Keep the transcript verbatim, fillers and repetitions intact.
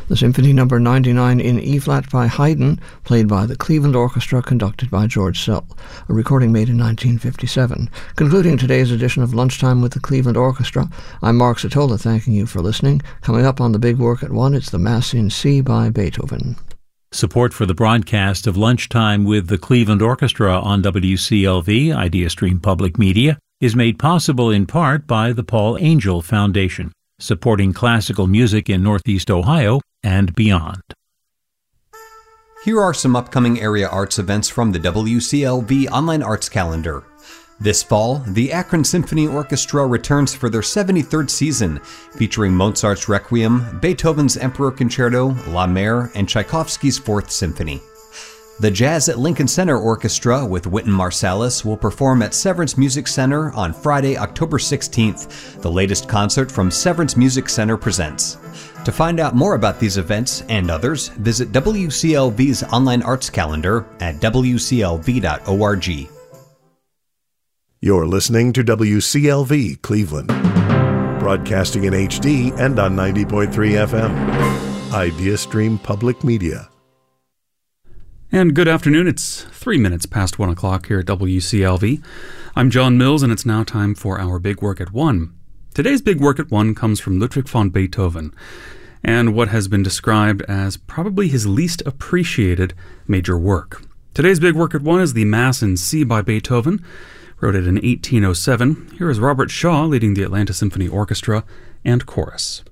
the Symphony Number ninety-nine in E-flat by Haydn, played by the Cleveland Orchestra, conducted by George Szell, a recording made in nineteen fifty-seven. Concluding today's edition of Lunchtime with the Cleveland Orchestra, I'm Mark Satola thanking you for listening. Coming up on the Big Work at one, it's the Mass in C by Beethoven. Support for the broadcast of Lunchtime with the Cleveland Orchestra on W C L V, IdeaStream Public Media, is made possible in part by the Paul Angel Foundation, supporting classical music in Northeast Ohio and beyond. Here are some upcoming area arts events from the W C L V Online Arts Calendar. This fall, the Akron Symphony Orchestra returns for their seventy-third season, featuring Mozart's Requiem, Beethoven's Emperor Concerto, La Mer, and Tchaikovsky's Fourth Symphony. The Jazz at Lincoln Center Orchestra with Wynton Marsalis will perform at Severance Music Center on Friday, October sixteenth, the latest concert from Severance Music Center Presents. To find out more about these events and others, visit W C L V's online arts calendar at w c l v dot org. You're listening to W C L V Cleveland, broadcasting in H D and on ninety point three F M. IdeaStream Public Media. And good afternoon. It's three minutes past one o'clock here at W C L V. I'm John Mills, and it's now time for our Big Work at One. Today's Big Work at One comes from Ludwig van Beethoven, and what has been described as probably his least appreciated major work. Today's Big Work at One is the Mass in C by Beethoven, wrote it in eighteen oh seven. Here is Robert Shaw leading the Atlanta Symphony Orchestra and chorus.